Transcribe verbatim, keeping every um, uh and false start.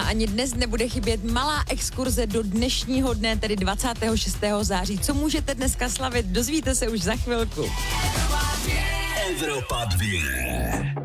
ani dnes nebude chybět malá exkurze do dnešního dne, tedy dvacátého šestého září. Co můžete dneska slavit, dozvíte se už za chvilku. Evropa dvě.